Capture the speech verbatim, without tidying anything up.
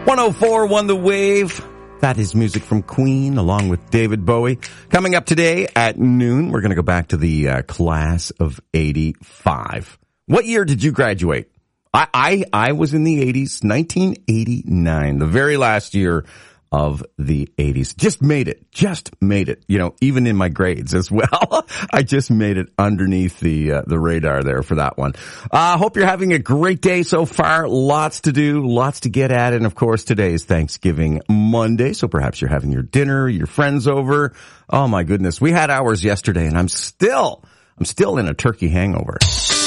one oh four one The Wave. That is music from Queen along with David Bowie. Coming up today at noon, we're going to go back to the uh, class of eighty-five. What year did you graduate? I, I, I was in the eighties, nineteen eighty-nine, the very last year of the eighties. Just made it, just made it, you know, even in my grades as well. I just made it underneath the, uh, the radar there for that one. I uh, hope you're having a great day so far. Lots to do, lots to get at. And of course, today is Thanksgiving Monday. So perhaps you're having your dinner, your friends over. Oh my goodness. We had ours yesterday and I'm still, I'm still in a turkey hangover.